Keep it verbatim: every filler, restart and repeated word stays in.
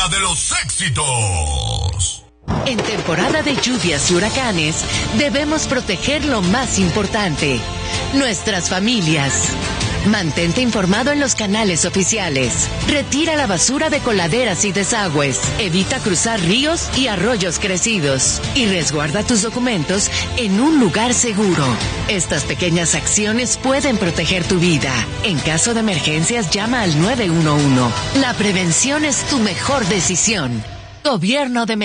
reina de los éxitos. En temporada de lluvias y huracanes, debemos proteger lo más importante, nuestras familias. Mantente informado en los canales oficiales. Retira la basura de coladeras y desagües. Evita cruzar ríos y arroyos crecidos. Y resguarda tus documentos en un lugar seguro. Estas pequeñas acciones pueden proteger tu vida. En caso de emergencias, llama al nueve uno uno. La prevención es tu mejor decisión. Gobierno de México.